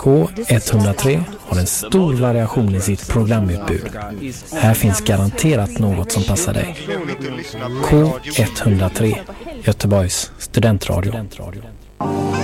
K103 har en stor variation i sitt programutbud. Här finns garanterat något som passar dig. K103, Göteborgs studentradio.